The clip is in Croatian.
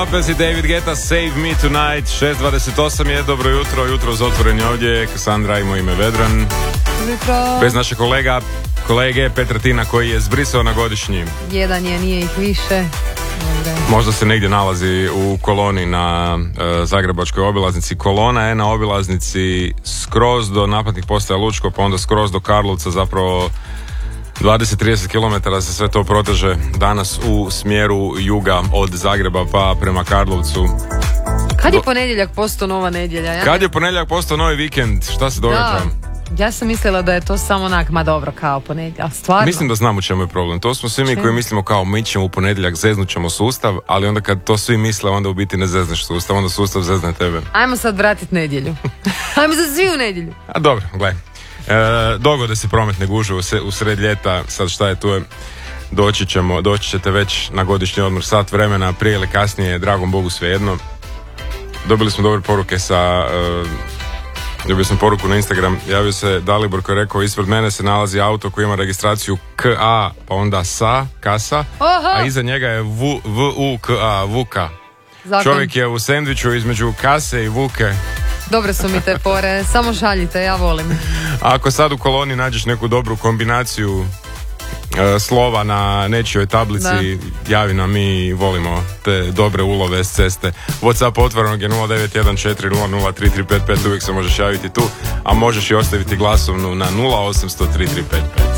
Lopez i David Guetta, Save Me Tonight, 6:28 je, dobro jutro za otvorenje ovdje, Kassandra i moje ime Vedran. Jutro. Bez našeg kolege Petra Tina koji je zbrisao na godišnji. Jedan je, nije ih više. Dobre. Možda se negdje nalazi u koloni na Zagrebačkoj obilaznici. Kolona je na obilaznici skroz do naplatnih postaja Lučko, pa onda skroz do Karlovca, zapravo 20-30 km se sve to proteže danas u smjeru juga od Zagreba pa prema Karlovcu. Kad je ponedjeljak postao nova nedjelja? Kad je ponedjeljak postao novi vikend, šta se događa? Da, ja sam mislila da je to samo onak, ma dobro, kao ponedjeljak, stvarno. Mislim da znam u čemu je problem. To smo svi mi koji mislimo kao mi ćemo u ponedjeljak, zeznut ćemo sustav, ali onda kad to svi misle, onda u biti ne zezneš sustav, onda sustav zezne tebe. Ajmo sad vratit nedjelju. Ajmo sad svi u nedjelju. A dobro, gledaj. Dogode se prometne gužve u sred ljeta, sad šta je tu je, doći ćete već na godišnji odmor, sat vremena prije ili kasnije, dragom Bogu svejedno. Dobili smo dobre poruke dobio sam poruku na Instagram, javio se Dalibor koji je rekao, ispred mene se nalazi auto koji ima registraciju KA, pa onda kasa, a iza njega je VUKA, Vuka. Zakon. Čovjek je u sendviču između kase i Vuke. Dobre su mi te fore, samo šaljite, ja volim. A ako sad u koloni nađeš neku dobru kombinaciju slova na nečijoj tablici, javi nam, mi volimo te dobre ulove s ceste. WhatsApp otvorenog je 0914003355, uvijek se možeš javiti tu, a možeš i ostaviti glasovnu na 0800 3355.